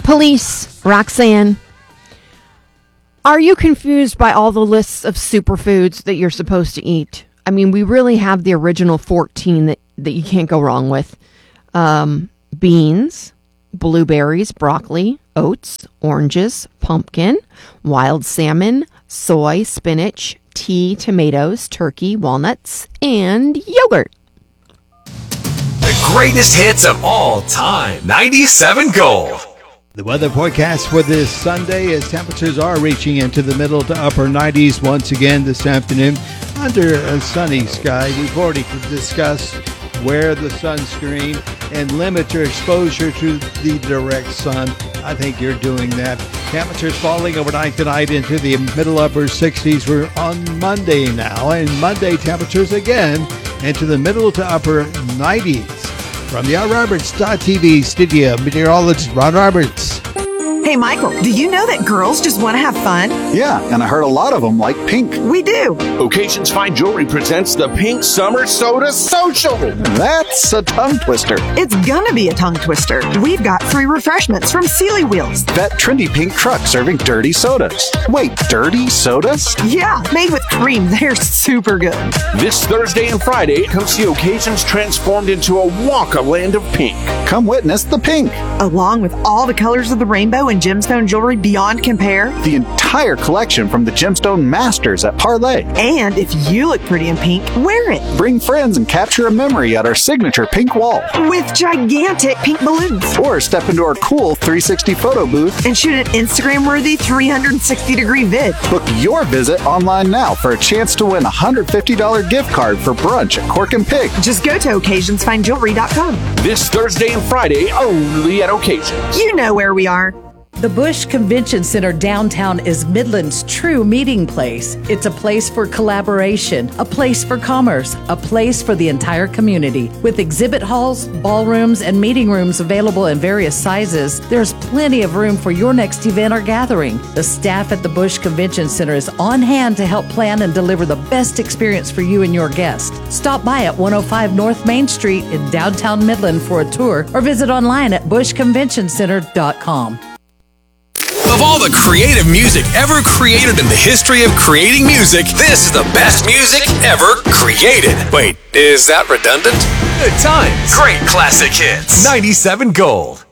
Police, Roxanne. Are you confused by all the lists of superfoods that you're supposed to eat? I mean, we really have the original 14 that you can't go wrong with. Beans, blueberries, broccoli, oats, oranges, pumpkin, wild salmon, soy, spinach, tea, tomatoes, turkey, walnuts, and yogurt. The greatest hits of all time. 97 Gold. The weather forecast for this Sunday is temperatures are reaching into the middle to upper 90s once again this afternoon under a sunny sky. We've already discussed wear the sunscreen and limit your exposure to the direct sun. I think you're doing that. Temperatures falling overnight tonight into the middle upper 60s. We're on Monday now, and Monday temperatures again into the middle to upper 90s. From the RonRoberts.tv studio, meteorologist Ron Roberts. Hey, Michael, do you know that girls just want to have fun? Yeah, and I heard a lot of them like pink. We do. Occasions Fine Jewelry presents the Pink Summer Soda Social. That's a tongue twister. It's gonna be a tongue twister. We've got free refreshments from Sealy Wheels. That trendy pink truck serving dirty sodas. Wait, dirty sodas? Yeah, made with cream. They're super good. This Thursday and Friday, come see Occasions transformed into a walk-a-land of pink. Come witness the pink. Along with all the colors of the rainbow and gemstone jewelry beyond compare. The entire collection from the Gemstone Masters at Parlay. And if you look pretty in pink, wear it. Bring friends and capture a memory at our signature pink wall. With gigantic pink balloons. Or step into our cool 360 photo booth and shoot an Instagram-worthy 360-degree vid. Book your visit online now for a chance to win a $150 gift card for brunch at Cork and Pig. Just go to occasionsfinejewelry.com. This Thursday and Friday, only at Occasions. You know where we are. The Busch Convention Center downtown is Midland's true meeting place. It's a place for collaboration, a place for commerce, a place for the entire community. With exhibit halls, ballrooms, and meeting rooms available in various sizes, there's plenty of room for your next event or gathering. The staff at the Busch Convention Center is on hand to help plan and deliver the best experience for you and your guests. Stop by at 105 North Main Street in downtown Midland for a tour or visit online at buschconventioncenter.com. Of all the creative music ever created in the history of creating music, this is the best music ever created. Wait, is that redundant? Good times. Great classic hits. 97 Gold.